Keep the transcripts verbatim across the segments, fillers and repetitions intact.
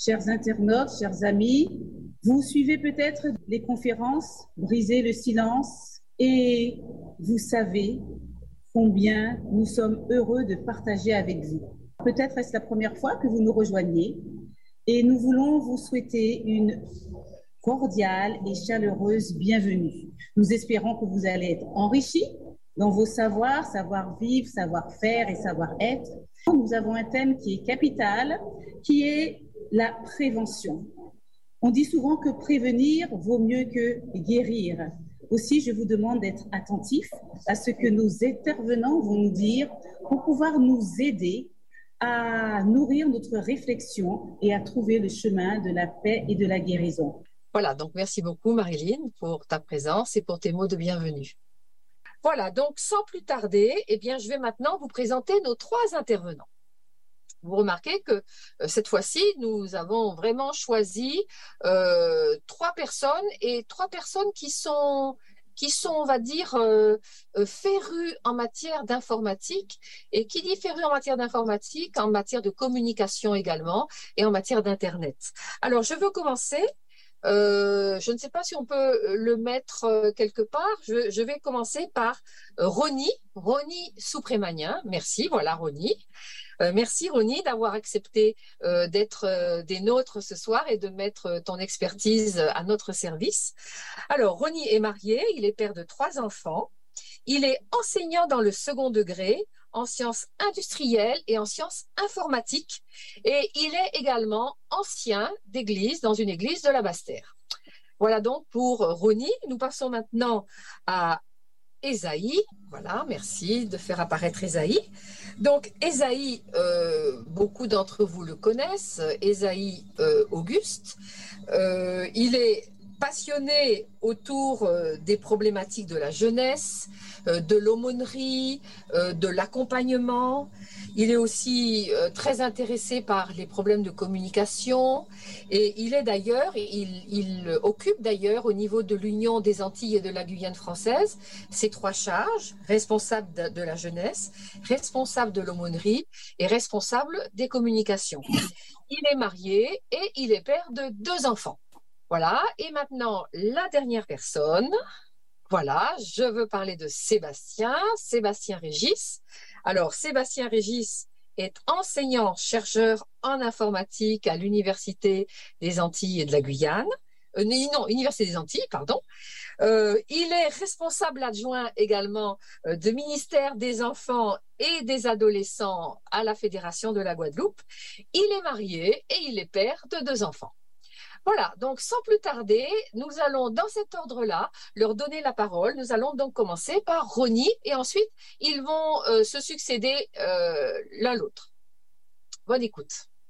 chers internautes, chers amis. Vous suivez peut-être les conférences, Briser le silence, et vous savez combien nous sommes heureux de partager avec vous. Peut-être est-ce la première fois que vous nous rejoignez et nous voulons vous souhaiter une cordiale et chaleureuse bienvenue. Nous espérons que vous allez être enrichis dans vos savoirs, savoir-vivre, savoir-faire et savoir-être. Nous avons un thème qui est capital, qui est la prévention. On dit souvent que prévenir vaut mieux que guérir. Aussi, je vous demande d'être attentifs à ce que nos intervenants vont nous dire pour pouvoir nous aider à nourrir notre réflexion et à trouver le chemin de la paix et de la guérison. Voilà, donc merci beaucoup Marilyn pour ta présence et pour tes mots de bienvenue. Voilà, donc sans plus tarder, eh bien, je vais maintenant vous présenter nos trois intervenants. Vous remarquez que euh, cette fois-ci, nous avons vraiment choisi euh, trois personnes et trois personnes qui sont, qui sont, on va dire, euh, euh, férues en matière d'informatique. Et qui dit férues en matière d'informatique, en matière de communication également et en matière d'Internet. Alors, je veux commencer. Euh, je ne sais pas si on peut le mettre euh, quelque part. Je, je vais commencer par euh, Roni, Roni Souprémanien. Merci, voilà Roni. Euh, merci Roni d'avoir accepté euh, d'être euh, des nôtres ce soir et de mettre euh, ton expertise à notre service. Alors Roni est marié, il est père de trois enfants. Il est enseignant dans le second degré en sciences industrielles et en sciences informatiques. Et il est également ancien d'église dans une église de la Basse-Terre. Voilà donc pour Roni. Nous passons maintenant à Esaïe. Voilà, merci de faire apparaître Esaïe. Donc Esaïe, euh, beaucoup d'entre vous le connaissent, Esaïe euh, Auguste. Euh, il est passionné autour euh, des problématiques de la jeunesse, euh, de l'aumônerie, euh, de l'accompagnement. Il est aussi euh, très intéressé par les problèmes de communication et il est d'ailleurs, il, il occupe d'ailleurs au niveau de l'Union des Antilles et de la Guyane française ces trois charges: responsable de, de la jeunesse, responsable de l'aumônerie et responsable des communications. Il est marié et il est père de deux enfants. Voilà, et maintenant, la dernière personne, voilà, je veux parler de Sébastien, Sébastien Régis. Alors, Sébastien Régis est enseignant-chercheur en informatique à l'Université des Antilles et de la Guyane. Euh, non, Université des Antilles, pardon. Euh, il est responsable adjoint également euh, du ministère des Enfants et des Adolescents à la Fédération de la Guadeloupe. Il est marié et il est père de deux enfants. Voilà, donc sans plus tarder, nous allons dans cet ordre-là leur donner la parole. Nous allons donc commencer par Roni et ensuite ils vont euh, se succéder euh, l'un l'autre. Bonne écoute.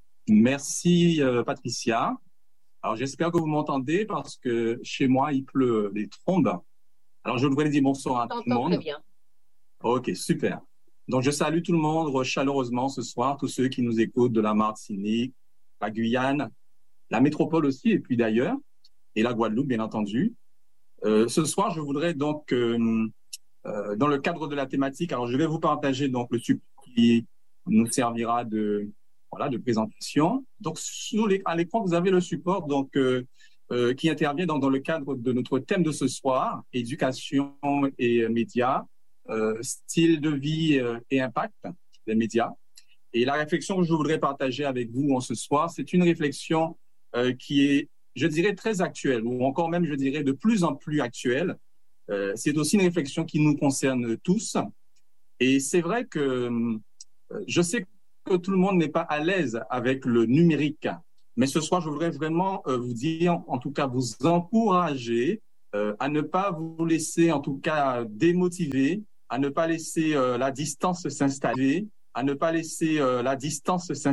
Merci euh, Patricia. Alors j'espère que vous m'entendez parce que chez moi il pleut des trombes. Alors je voudrais dire bonsoir à tout le monde. Très bien. Ok, super. Donc je salue tout le monde chaleureusement ce soir, tous ceux qui nous écoutent de la Martinique, la Guyane, la métropole aussi, et puis d'ailleurs, et la Guadeloupe, bien entendu. Euh, ce soir, je voudrais donc, euh, euh, dans le cadre de la thématique, alors je vais vous partager donc le support qui nous servira de voilà de présentation. Donc, sur les, à l'écran, vous avez le support donc euh, euh, qui intervient donc dans le cadre de notre thème de ce soir, éducation et médias, euh, style de vie et impact des médias. Et la réflexion que je voudrais partager avec vous en ce soir, c'est une réflexion Euh, qui est, je dirais, très actuelle, ou encore même, je dirais, de plus en plus actuelle. Euh, c'est aussi une réflexion qui nous concerne tous. Et c'est vrai que euh, je sais que tout le monde n'est pas à l'aise avec le numérique, mais ce soir, je voudrais vraiment euh, vous dire, en tout cas, vous encourager euh, à ne pas vous laisser, en tout cas, démotiver, à ne pas laisser euh, la distance s'installer, à ne pas laisser euh, la distance s'installer.